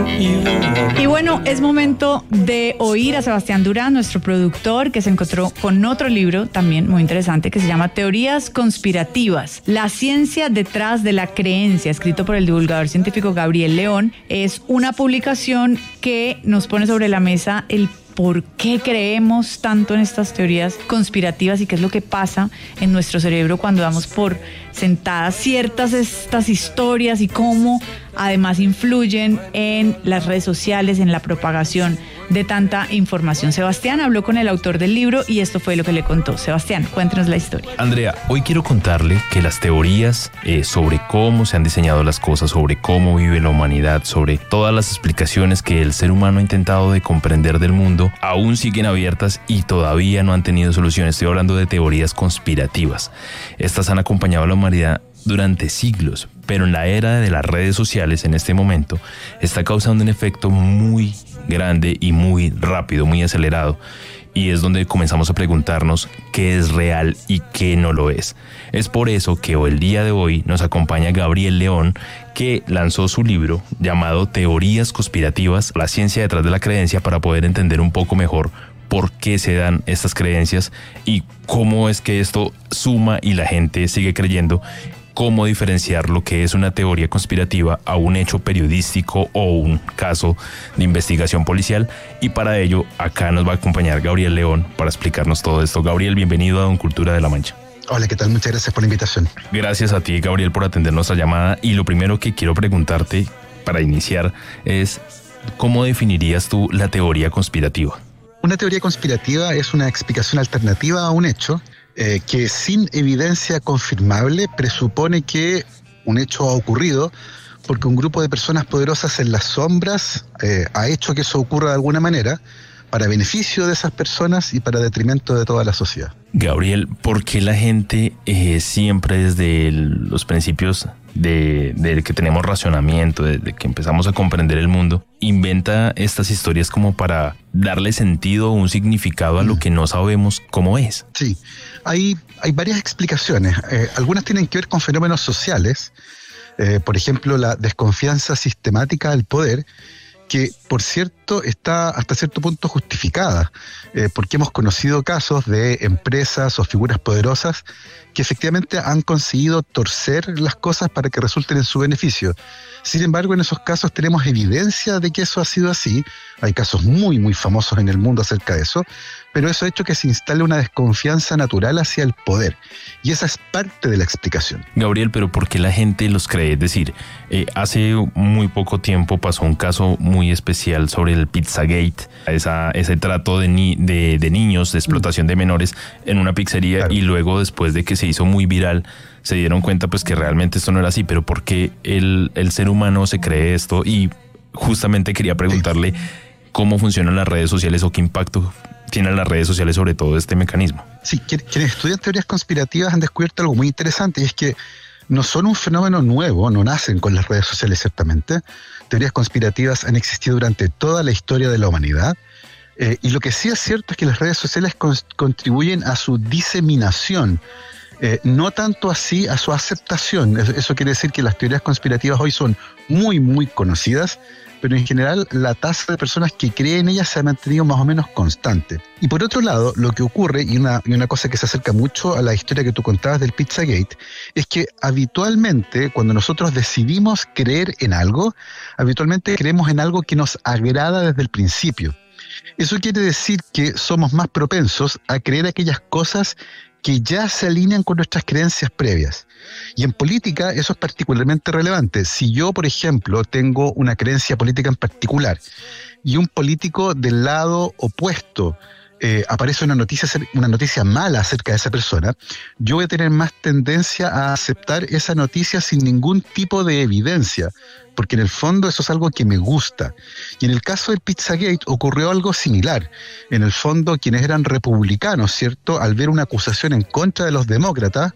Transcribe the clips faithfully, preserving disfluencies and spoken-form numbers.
Y bueno, es momento de oír a Sebastián Durán, nuestro productor, que se encontró con otro libro también muy interesante que se llama Teorías Conspirativas, la ciencia detrás de la creencia, escrito por el divulgador científico Gabriel León. Es una publicación que nos pone sobre la mesa el por qué creemos tanto en estas teorías conspirativas y qué es lo que pasa en nuestro cerebro cuando damos por sentadas ciertas estas historias y cómo además influyen en las redes sociales, en la propagación de tanta información. Sebastián habló con el autor del libro y esto fue lo que le contó. Sebastián, cuéntanos la historia. Andrea, hoy quiero contarle que las teorías eh, sobre cómo se han diseñado las cosas, sobre cómo vive la humanidad, sobre todas las explicaciones que el ser humano ha intentado de comprender del mundo, aún siguen abiertas y todavía no han tenido solución. Estoy hablando de teorías conspirativas. Estas han acompañado a la humanidad durante siglos, pero en la era de las redes sociales en este momento está causando un efecto muy grande y muy rápido, muy acelerado, y es donde comenzamos a preguntarnos qué es real y qué no lo es. Es por eso que el día de hoy nos acompaña Gabriel León, que lanzó su libro llamado Teorías Conspirativas, la ciencia detrás de la creencia, para poder entender un poco mejor por qué se dan estas creencias y cómo es que esto suma y la gente sigue creyendo. Cómo diferenciar lo que es una teoría conspirativa a un hecho periodístico o un caso de investigación policial. Y para ello, acá nos va a acompañar Gabriel León para explicarnos todo esto. Gabriel, bienvenido a Don Cultura de la Mancha. Hola, ¿qué tal? Muchas gracias por la invitación. Gracias a ti, Gabriel, por atender nuestra llamada. Y lo primero que quiero preguntarte para iniciar es, ¿cómo definirías tú la teoría conspirativa? Una teoría conspirativa es una explicación alternativa a un hecho eh, que sin evidencia confirmable presupone que un hecho ha ocurrido porque un grupo de personas poderosas en las sombras eh, ha hecho que eso ocurra de alguna manera para beneficio de esas personas y para detrimento de toda la sociedad. Gabriel, ¿por qué la gente eh, siempre desde el, los principios de, de que tenemos racionamiento, desde que empezamos a comprender el mundo, inventa estas historias como para darle sentido o un significado a lo que no sabemos cómo es? Sí, hay, hay varias explicaciones. Eh, algunas tienen que ver con fenómenos sociales, eh, por ejemplo, la desconfianza sistemática del poder, que por cierto está hasta cierto punto justificada, eh, porque hemos conocido casos de empresas o figuras poderosas que efectivamente han conseguido torcer las cosas para que resulten en su beneficio. Sin embargo, en esos casos tenemos evidencia de que eso ha sido así. Hay casos muy, muy famosos en el mundo acerca de eso, pero eso ha hecho que se instale una desconfianza natural hacia el poder. Y esa es parte de la explicación. Gabriel, pero ¿por qué la gente los cree? Es decir, eh, hace muy poco tiempo pasó un caso muy especial sobre el Pizzagate, esa, ese trato de, ni, de, de niños, de explotación de menores en una pizzería, claro. Y luego, después de que se hizo muy viral, se dieron cuenta pues que realmente esto no era así. Pero ¿por qué el, el ser humano se cree esto? Y justamente quería preguntarle cómo funcionan las redes sociales o qué impacto tienen las redes sociales sobre todo este mecanismo. Sí, quienes estudian teorías conspirativas han descubierto algo muy interesante, y es que no son un fenómeno nuevo, no nacen con las redes sociales ciertamente. Teorías conspirativas han existido durante toda la historia de la humanidad, eh, y lo que sí es cierto es que las redes sociales con, contribuyen a su diseminación, eh, no tanto así a su aceptación. Eso, eso quiere decir que las teorías conspirativas hoy son muy, muy conocidas, pero en general la tasa de personas que creen en ellas se ha mantenido más o menos constante. Y por otro lado, lo que ocurre, y una, y una cosa que se acerca mucho a la historia que tú contabas del Pizzagate, es que habitualmente cuando nosotros decidimos creer en algo, habitualmente creemos en algo que nos agrada desde el principio. Eso quiere decir que somos más propensos a creer aquellas cosas que ya se alinean con nuestras creencias previas. Y en política eso es particularmente relevante. Si yo, por ejemplo, tengo una creencia política en particular y un político del lado opuesto eh, aparece una noticia, una noticia mala acerca de esa persona, yo voy a tener más tendencia a aceptar esa noticia sin ningún tipo de evidencia, porque en el fondo eso es algo que me gusta. Y en el caso del Pizzagate ocurrió algo similar. En el fondo, quienes eran republicanos, ¿cierto?, al ver una acusación en contra de los demócratas,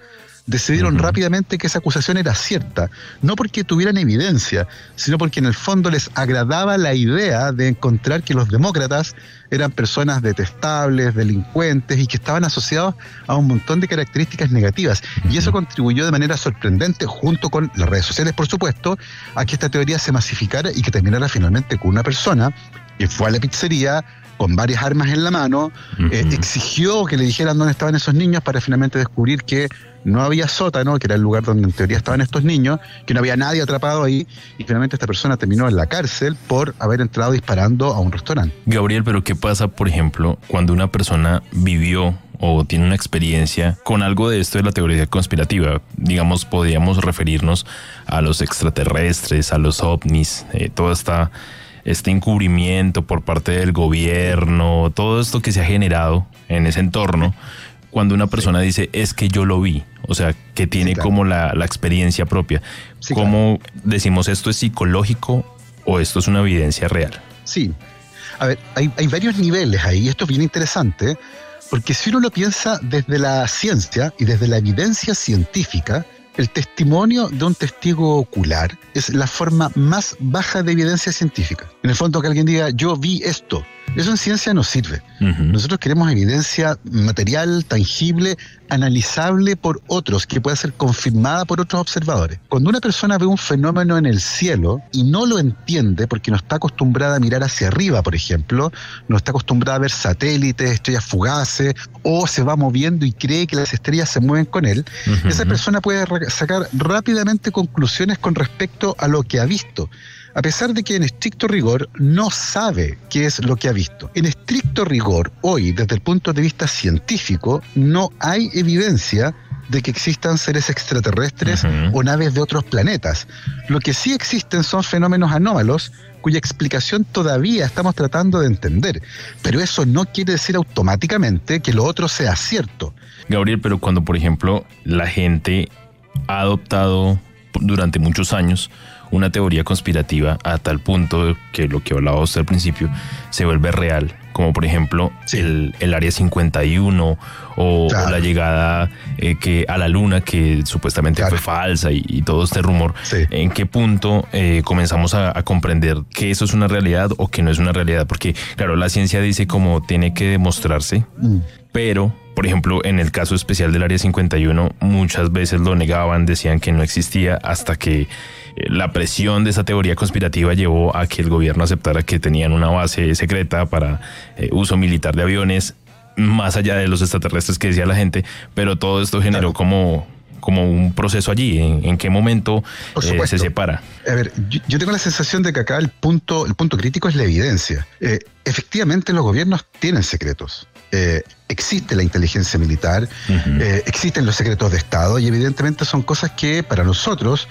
decidieron uh-huh. rápidamente que esa acusación era cierta, no porque tuvieran evidencia, sino porque en el fondo les agradaba la idea de encontrar que los demócratas eran personas detestables, delincuentes y que estaban asociados a un montón de características negativas. Uh-huh. Y eso contribuyó de manera sorprendente, junto con las redes sociales, por supuesto, a que esta teoría se masificara y que terminara finalmente con una persona que fue a la pizzería con varias armas en la mano, uh-huh. eh, exigió que le dijeran dónde estaban esos niños para finalmente descubrir que no había sótano, que era el lugar donde en teoría estaban estos niños, que no había nadie atrapado ahí, y finalmente esta persona terminó en la cárcel por haber entrado disparando a un restaurante. Gabriel, pero ¿qué pasa, por ejemplo, cuando una persona vivió o tiene una experiencia con algo de esto de la teoría conspirativa? Digamos, podríamos referirnos a los extraterrestres, a los ovnis, eh, toda esta... este encubrimiento por parte del gobierno, todo esto que se ha generado en ese entorno, cuando una persona sí. dice, es que yo lo vi, o sea, que tiene sí, claro. como la, la experiencia propia. Sí, ¿Cómo claro. decimos esto es psicológico o esto es una evidencia real? Sí, a ver, hay, hay varios niveles ahí, esto es bien interesante, porque si uno lo piensa desde la ciencia y desde la evidencia científica, el testimonio de un testigo ocular es la forma más baja de evidencia científica. En el fondo, que alguien diga, yo vi esto, eso en ciencia no sirve. Uh-huh. Nosotros queremos evidencia material, tangible, analizable por otros, que pueda ser confirmada por otros observadores. Cuando una persona ve un fenómeno en el cielo y no lo entiende porque no está acostumbrada a mirar hacia arriba, por ejemplo, no está acostumbrada a ver satélites, estrellas fugaces, o se va moviendo y cree que las estrellas se mueven con él, uh-huh. esa persona puede sacar rápidamente conclusiones con respecto a lo que ha visto, a pesar de que en estricto rigor no sabe qué es lo que ha visto. En estricto rigor, hoy, desde el punto de vista científico, no hay evidencia de que existan seres extraterrestres uh-huh. o naves de otros planetas. Lo que sí existen son fenómenos anómalos cuya explicación todavía estamos tratando de entender, pero eso no quiere decir automáticamente que lo otro sea cierto. Gabriel, pero cuando, por ejemplo, la gente ha adoptado durante muchos años una teoría conspirativa a tal punto que lo que hablaba usted al principio se vuelve real, como por ejemplo sí. el, el Área cincuenta y uno o, claro. o la llegada eh, que a la Luna, que supuestamente claro. fue falsa y, y todo este rumor. Sí. ¿En qué punto eh, comenzamos a, a comprender que eso es una realidad o que no es una realidad? Porque claro, la ciencia dice cómo tiene que demostrarse, mm. pero por ejemplo, en el caso especial del Área cincuenta y uno, muchas veces lo negaban, decían que no existía, hasta que la presión de esa teoría conspirativa llevó a que el gobierno aceptara que tenían una base secreta para eh, uso militar de aviones, más allá de los extraterrestres que decía la gente, pero todo esto generó claro. como, como un proceso allí. ¿En, en qué momento eh, se separa? A ver, yo, yo tengo la sensación de que acá el punto, el punto crítico es la evidencia. Eh, efectivamente, los gobiernos tienen secretos. Eh, existe la inteligencia militar, uh-huh. eh, existen los secretos de Estado y evidentemente son cosas que para nosotros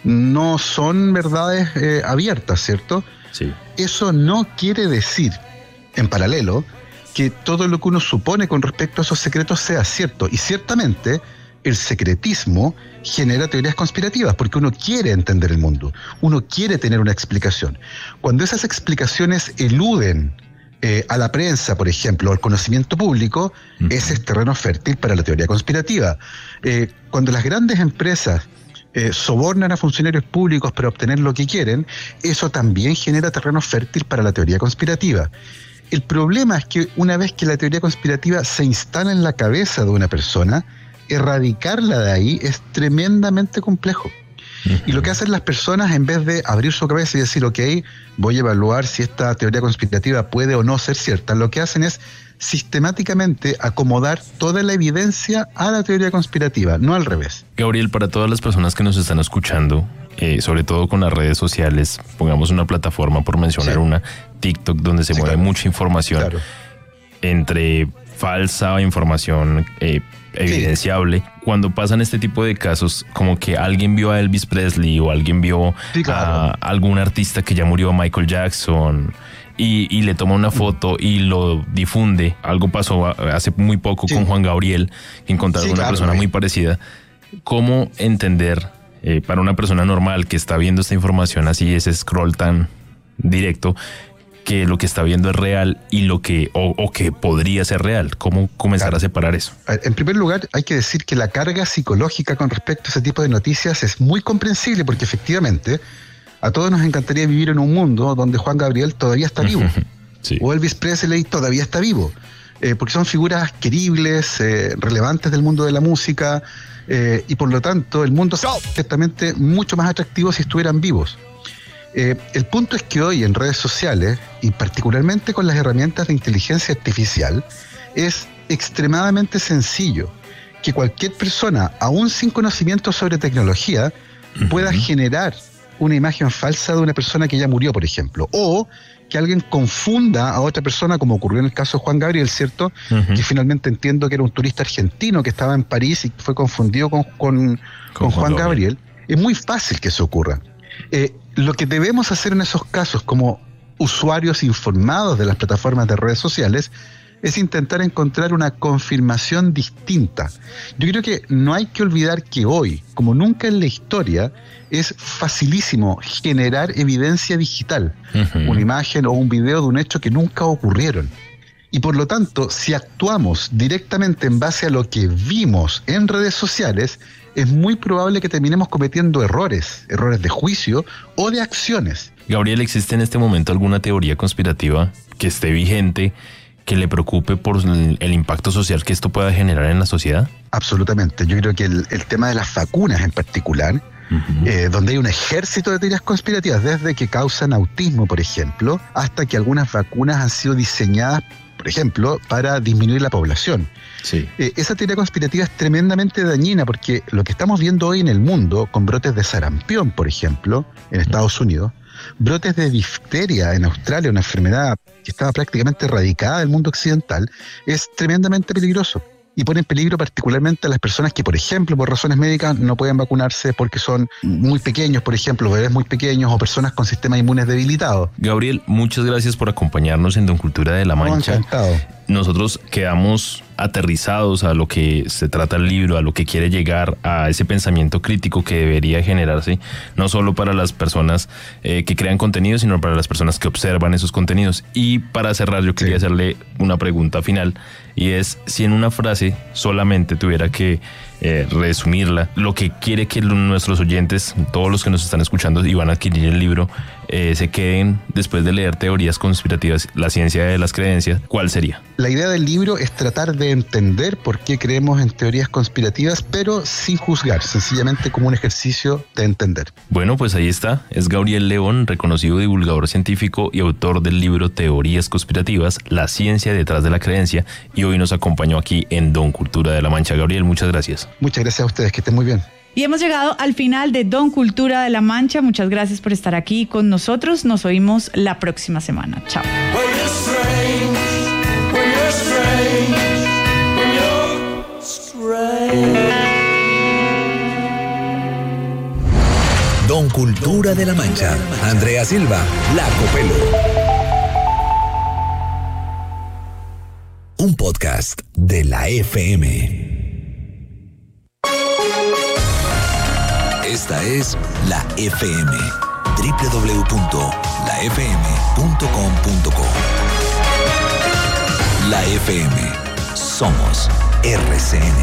no son verdades eh, abiertas, ¿cierto? Sí. Eso no quiere decir, en paralelo, que todo lo que uno supone con respecto a esos secretos sea cierto. Y ciertamente el secretismo genera teorías conspirativas porque uno quiere entender el mundo, uno quiere tener una explicación. Cuando esas explicaciones eluden Eh, a la prensa, por ejemplo, o al conocimiento público, uh-huh. ese es terreno fértil para la teoría conspirativa. Eh, cuando las grandes empresas eh, sobornan a funcionarios públicos para obtener lo que quieren, eso también genera terreno fértil para la teoría conspirativa. El problema es que una vez que la teoría conspirativa se instala en la cabeza de una persona, erradicarla de ahí es tremendamente complejo. Y lo que hacen las personas, en vez de abrir su cabeza y decir, ok, voy a evaluar si esta teoría conspirativa puede o no ser cierta, lo que hacen es sistemáticamente acomodar toda la evidencia a la teoría conspirativa, no al revés. Gabriel, para todas las personas que nos están escuchando, eh, sobre todo con las redes sociales, pongamos una plataforma, por mencionar sí. una, TikTok, donde se sí, mueve claro. mucha información, claro. entre falsa información eh, evidenciable. Sí. Cuando pasan este tipo de casos, como que alguien vio a Elvis Presley o alguien vio sí, claro. a algún artista que ya murió, Michael Jackson, y, y le toma una foto y lo difunde. Algo pasó hace muy poco sí. con Juan Gabriel, que encontraron sí, una claro, persona muy parecida. ¿Cómo entender eh, para una persona normal que está viendo esta información así, ese scroll tan directo, que lo que está viendo es real y lo que o, o que podría ser real? ¿Cómo comenzar claro. a separar eso? En primer lugar, hay que decir que la carga psicológica con respecto a ese tipo de noticias es muy comprensible, porque efectivamente a todos nos encantaría vivir en un mundo donde Juan Gabriel todavía está vivo, sí. o Elvis Presley todavía está vivo, eh, porque son figuras queribles, eh, relevantes del mundo de la música, eh, y por lo tanto el mundo sería ciertamente mucho más atractivo si estuvieran vivos. Eh, el punto es que hoy en redes sociales, y particularmente con las herramientas de inteligencia artificial, es extremadamente sencillo que cualquier persona, aún sin conocimiento sobre tecnología, uh-huh. pueda generar una imagen falsa de una persona que ya murió, por ejemplo, o que alguien confunda a otra persona, como ocurrió en el caso de Juan Gabriel, ¿cierto? Uh-huh. Que finalmente entiendo que era un turista argentino que estaba en París y fue confundido con, con, con, con Juan Gabriel. Gabriel. Es muy fácil que eso ocurra. Eh, lo que debemos hacer en esos casos como usuarios informados de las plataformas de redes sociales es intentar encontrar una confirmación distinta. Yo creo que no hay que olvidar que hoy, como nunca en la historia, es facilísimo generar evidencia digital, uh-huh. una imagen o un video de un hecho que nunca ocurrieron. Y por lo tanto, si actuamos directamente en base a lo que vimos en redes sociales, es muy probable que terminemos cometiendo errores, errores de juicio o de acciones. Gabriel, ¿existe en este momento alguna teoría conspirativa que esté vigente, que le preocupe por el impacto social que esto pueda generar en la sociedad? Absolutamente. Yo creo que el, el tema de las vacunas en particular, uh-huh. eh, donde hay un ejército de teorías conspirativas, desde que causan autismo, por ejemplo, hasta que algunas vacunas han sido diseñadas, por ejemplo, para disminuir la población. Sí. Eh, esa teoría conspirativa es tremendamente dañina, porque lo que estamos viendo hoy en el mundo, con brotes de sarampión, por ejemplo, en Estados Unidos, brotes de difteria en Australia, una enfermedad que estaba prácticamente erradicada del mundo occidental, es tremendamente peligroso. Y pone en peligro particularmente a las personas que, por ejemplo, por razones médicas no pueden vacunarse porque son muy pequeños, por ejemplo, bebés muy pequeños o personas con sistemas inmunes debilitados. Gabriel, muchas gracias por acompañarnos en Don Cultura de la Mancha. Oh, encantado. Nosotros quedamos aterrizados a lo que se trata el libro, a lo que quiere llegar, a ese pensamiento crítico que debería generarse, no solo para las personas eh, que crean contenido, sino para las personas que observan esos contenidos. Y para cerrar, yo quería sí. hacerle una pregunta final, y es si en una frase solamente tuviera que eh, resumirla, lo que quiere que nuestros oyentes, todos los que nos están escuchando y van a adquirir el libro, eh, se queden después de leer Teorías Conspirativas, la ciencia de las creencias, ¿cuál sería? La idea del libro es tratar de entender por qué creemos en teorías conspirativas, pero sin juzgar, sencillamente como un ejercicio de entender. Bueno, pues ahí está. Es Gabriel León, reconocido divulgador científico y autor del libro Teorías Conspirativas, la ciencia detrás de la creencia, y hoy nos acompañó aquí en Don Cultura de la Mancha. Gabriel, muchas gracias. Muchas gracias a ustedes, que estén muy bien. Y hemos llegado al final de Don Cultura de la Mancha. Muchas gracias por estar aquí con nosotros. Nos oímos la próxima semana. Chao. Don Cultura de la Mancha. Andrea Silva, La Copelo. Un podcast de la F M. Esta es la F M. doble u doble u doble u punto la f m punto com punto co. La F M. Somos R C N.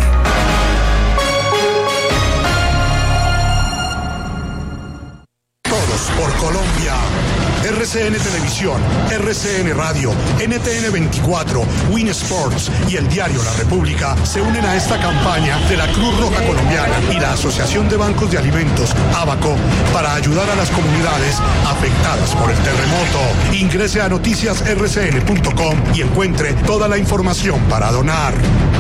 Todos por Colombia. R C N Televisión, R C N Radio, N T N veinticuatro, Win Sports y el diario La República se unen a esta campaña de la Cruz Roja Colombiana y la Asociación de Bancos de Alimentos, ABACO, para ayudar a las comunidades afectadas por el terremoto. Ingrese a noticias r c n punto com y encuentre toda la información para donar.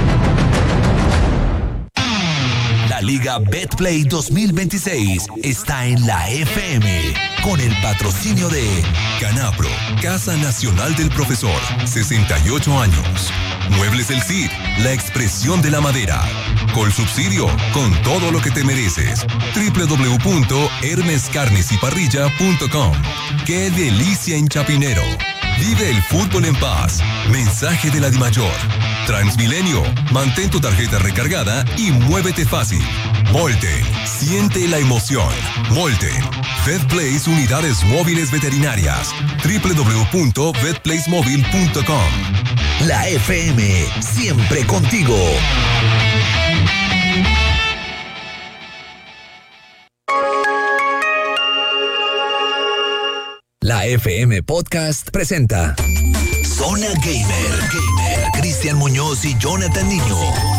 La Liga Betplay dos mil veintiséis está en la F M con el patrocinio de Canapro, Casa Nacional del Profesor, sesenta y ocho años. Muebles El Cid, la expresión de la madera. Colsubsidio, con todo lo que te mereces. doble u doble u doble u punto hermes carnes y parrilla punto com. ¡Qué delicia en Chapinero! Vive el fútbol en paz. Mensaje de la Dimayor. Transmilenio. Mantén tu tarjeta recargada y muévete fácil. Molten. Siente la emoción. Molten. VetPlace Unidades Móviles Veterinarias. doble u doble u doble u punto vet place móvil punto com. La F M, siempre contigo. La F M Podcast presenta Zona Gamer. Gamer. Cristian Muñoz y Jonathan Niño.